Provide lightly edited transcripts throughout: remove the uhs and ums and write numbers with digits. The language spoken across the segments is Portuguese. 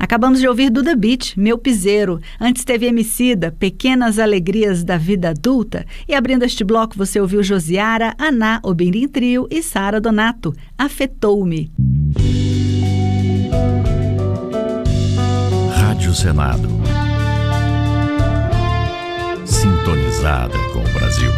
Acabamos de ouvir Duda Beat, Meu Piseiro. Antes teve Emicida, Pequenas Alegrias da Vida Adulta. E abrindo este bloco você ouviu Josiara, Aná, Obirim Trio e Sara Donato, Afetou-me. Rádio Senado. Sintonizada com o Brasil.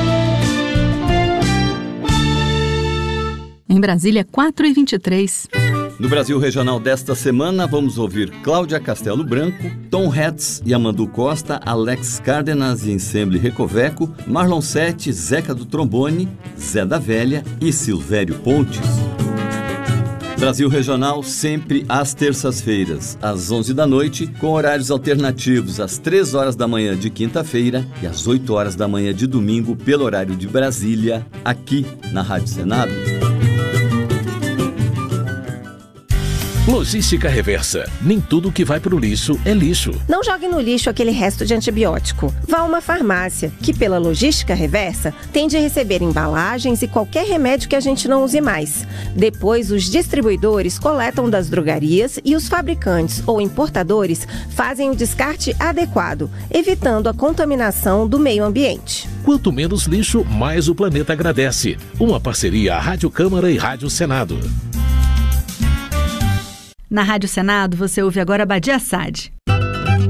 Em Brasília, 4h23. No Brasil Regional desta semana, vamos ouvir Cláudia Castelo Branco, Tom Hetz e Amandu Costa, Alex Cárdenas e Ensemble Recoveco, Marlon Sete, Zeca do Trombone, Zé da Velha e Silvério Pontes. Brasil Regional sempre às terças-feiras, às 11 da noite, com horários alternativos às 3 horas da manhã de quinta-feira e às 8 horas da manhã de domingo, pelo horário de Brasília, aqui na Rádio Senado. Logística Reversa. Nem tudo que vai pro lixo é lixo. Não jogue no lixo aquele resto de antibiótico. Vá a uma farmácia, que pela Logística Reversa tem de receber embalagens e qualquer remédio que a gente não use mais. Depois, os distribuidores coletam das drogarias e os fabricantes ou importadores fazem o descarte adequado, evitando a contaminação do meio ambiente. Quanto menos lixo, mais o planeta agradece. Uma parceria Rádio Câmara e Rádio Senado. Na Rádio Senado, você ouve agora Badia Sade.